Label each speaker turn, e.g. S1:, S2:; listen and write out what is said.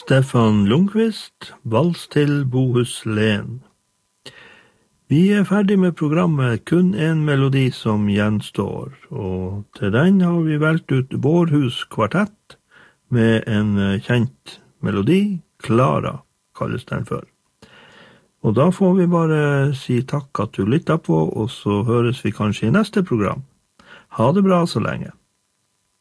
S1: Stefan Lundqvist, Vals til Bohus Len. Vi ferdig med programmet kun en melodi som gjenstår, og til den har vi valgt ut Bårhus Kvartett med en kjent melodi, Klara kalles den for. Og da får vi bare si takk at du lytter på, og så høres vi kanskje i neste program. Ha det bra så lenge.